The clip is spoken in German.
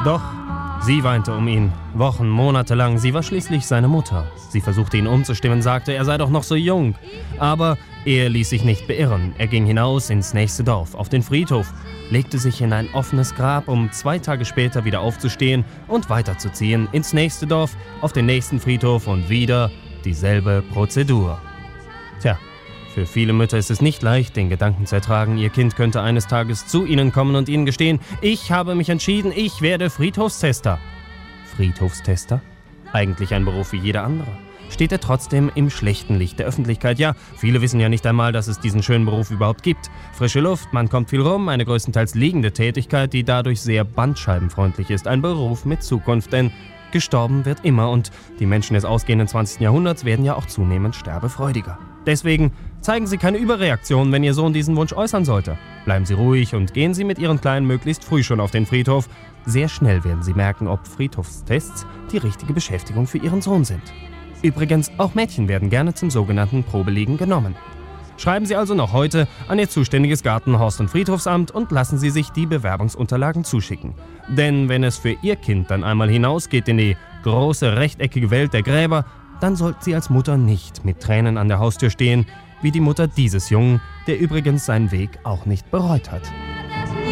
Doch sie weinte um ihn, Wochen, Monate lang. Sie war schließlich seine Mutter. Sie versuchte ihn umzustimmen, sagte, er sei doch noch so jung. Aber er ließ sich nicht beirren. Er ging hinaus ins nächste Dorf, auf den Friedhof, legte sich in ein offenes Grab, um 2 Tage später wieder aufzustehen und weiterzuziehen ins nächste Dorf, auf den nächsten Friedhof und wieder dieselbe Prozedur. Tja, für viele Mütter ist es nicht leicht, den Gedanken zu ertragen, ihr Kind könnte eines Tages zu ihnen kommen und ihnen gestehen, ich habe mich entschieden, ich werde Friedhofstester. Friedhofstester? Eigentlich ein Beruf wie jeder andere. Steht er trotzdem im schlechten Licht der Öffentlichkeit? Ja, viele wissen ja nicht einmal, dass es diesen schönen Beruf überhaupt gibt. Frische Luft, man kommt viel rum, eine größtenteils liegende Tätigkeit, die dadurch sehr bandscheibenfreundlich ist. Ein Beruf mit Zukunft, denn gestorben wird immer und die Menschen des ausgehenden 20. Jahrhunderts werden ja auch zunehmend sterbefreudiger. Deswegen zeigen Sie keine Überreaktion, wenn Ihr Sohn diesen Wunsch äußern sollte. Bleiben Sie ruhig und gehen Sie mit Ihren Kleinen möglichst früh schon auf den Friedhof. Sehr schnell werden Sie merken, ob Friedhofstests die richtige Beschäftigung für Ihren Sohn sind. Übrigens, auch Mädchen werden gerne zum sogenannten Probeliegen genommen. Schreiben Sie also noch heute an Ihr zuständiges Garten-, Horst- und Friedhofsamt und lassen Sie sich die Bewerbungsunterlagen zuschicken. Denn wenn es für Ihr Kind dann einmal hinausgeht in die große rechteckige Welt der Gräber, dann sollten Sie als Mutter nicht mit Tränen an der Haustür stehen, wie die Mutter dieses Jungen, der übrigens seinen Weg auch nicht bereut hat.